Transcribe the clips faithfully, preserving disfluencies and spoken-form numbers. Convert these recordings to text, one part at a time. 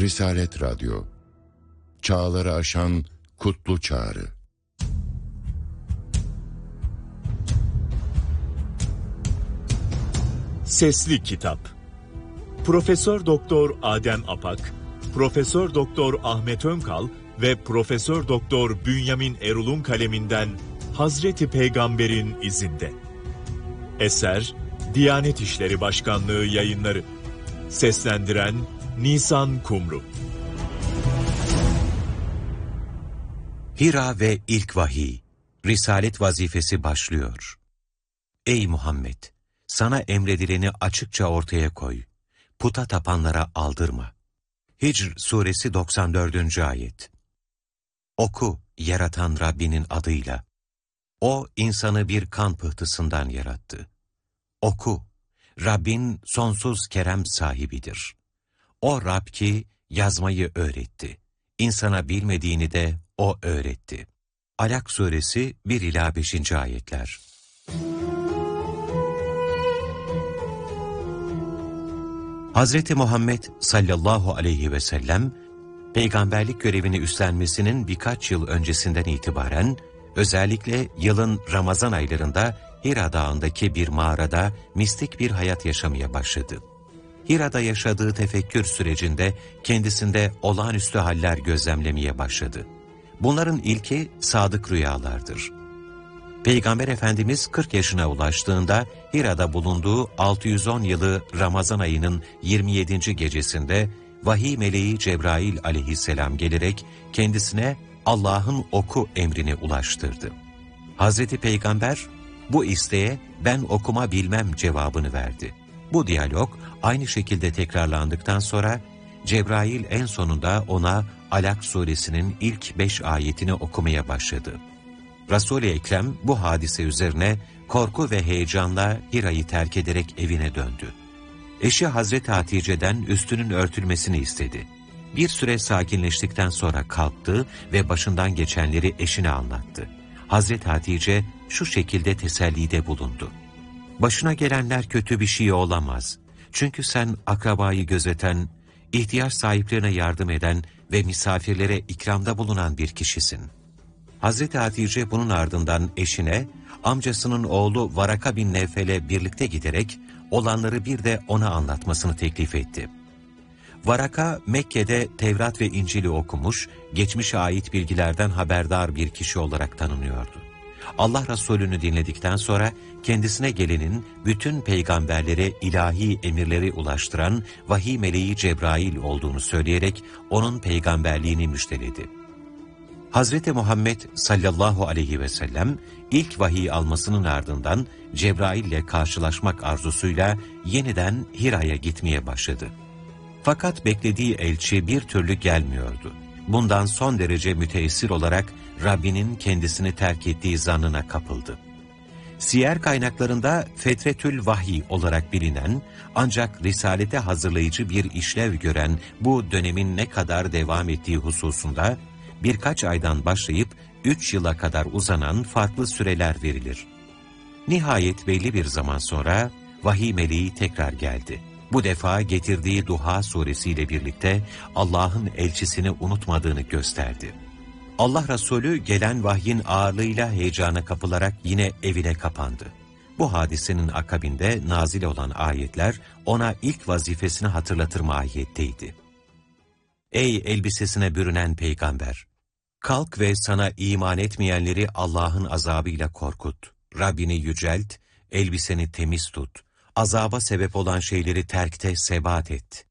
Risalet Radyo, çağları aşan kutlu çağrı. Sesli Kitap. Profesör Doktor Adem Apak, Profesör Doktor Ahmet Önkal ve Profesör Doktor Bünyamin Erul'un kaleminden Hazreti Peygamber'in izinde. Eser Diyanet İşleri Başkanlığı Yayınları. Seslendiren Nisan Kumru. Hira ve ilk vahiy. Risalet vazifesi başlıyor. Ey Muhammed! Sana emredileni açıkça ortaya koy. Puta tapanlara aldırma. Hicr suresi doksan dördüncü ayet. Oku, yaratan Rabbinin adıyla. O, insanı bir kan pıhtısından yarattı. Oku, Rabbin sonsuz kerem sahibidir. O Rab ki yazmayı öğretti. İnsana bilmediğini de O öğretti. Alak suresi bir ila beşinci ayetler. Hazreti Muhammed sallallahu aleyhi ve sellem, peygamberlik görevini üstlenmesinin birkaç yıl öncesinden itibaren, özellikle yılın Ramazan aylarında Hira Dağı'ndaki bir mağarada mistik bir hayat yaşamaya başladı. Hira'da yaşadığı tefekkür sürecinde kendisinde olağanüstü haller gözlemlemeye başladı. Bunların ilki sadık rüyalardır. Peygamber Efendimiz kırk yaşına ulaştığında Hira'da bulunduğu altı yüz on yılı Ramazan ayının yirmi yedinci gecesinde vahiy meleği Cebrail aleyhisselam gelerek kendisine Allah'ın oku emrini ulaştırdı. Hazreti Peygamber bu isteğe ben okuma bilmem cevabını verdi. Bu diyalog aynı şekilde tekrarlandıktan sonra Cebrail en sonunda ona Alak suresinin ilk beş ayetini okumaya başladı. Resul-i Ekrem bu hadise üzerine korku ve heyecanla Hira'yı terk ederek evine döndü. Eşi Hazreti Hatice'den üstünün örtülmesini istedi. Bir süre sakinleştikten sonra kalktı ve başından geçenleri eşine anlattı. Hazreti Hatice şu şekilde tesellide bulundu. Başına gelenler kötü bir şey olamaz. Çünkü sen akrabayı gözeten, ihtiyaç sahiplerine yardım eden ve misafirlere ikramda bulunan bir kişisin. Hazreti Hatice bunun ardından eşine, amcasının oğlu Varaka bin Nevfel'e birlikte giderek olanları bir de ona anlatmasını teklif etti. Varaka, Mekke'de Tevrat ve İncil'i okumuş, geçmişe ait bilgilerden haberdar bir kişi olarak tanınıyordu. Allah Resulü'nü dinledikten sonra kendisine gelenin bütün peygamberlere ilahi emirleri ulaştıran vahiy meleği Cebrail olduğunu söyleyerek onun peygamberliğini müjdeledi. Hazreti Muhammed sallallahu aleyhi ve sellem ilk vahiy almasının ardından Cebrail ile karşılaşmak arzusuyla yeniden Hira'ya gitmeye başladı. Fakat beklediği elçi bir türlü gelmiyordu. Bundan son derece müteessir olarak Rabbinin kendisini terk ettiği zannına kapıldı. Siyer kaynaklarında Fetretül Vahiy olarak bilinen ancak risalete hazırlayıcı bir işlev gören bu dönemin ne kadar devam ettiği hususunda birkaç aydan başlayıp üç yıla kadar uzanan farklı süreler verilir. Nihayet belli bir zaman sonra vahiy meleği tekrar geldi. Bu defa getirdiği Duha suresiyle birlikte Allah'ın elçisini unutmadığını gösterdi. Allah Resulü gelen vahyin ağırlığıyla heyecana kapılarak yine evine kapandı. Bu hadisenin akabinde nazil olan ayetler ona ilk vazifesini hatırlatır mahiyetteydi. Ey elbisesine bürünen peygamber! Kalk ve sana iman etmeyenleri Allah'ın azabıyla korkut. Rabbini yücelt, elbiseni temiz tut. Azaba sebep olan şeyleri terkte sebat et.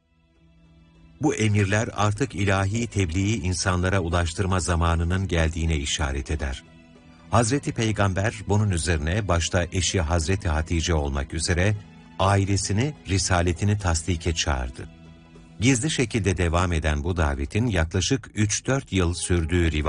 Bu emirler artık ilahi tebliği insanlara ulaştırma zamanının geldiğine işaret eder. Hazreti Peygamber bunun üzerine başta eşi Hazreti Hatice olmak üzere ailesini risaletini tasdike çağırdı. Gizli şekilde devam eden bu davetin yaklaşık üç dört yıl sürdüğü rivayet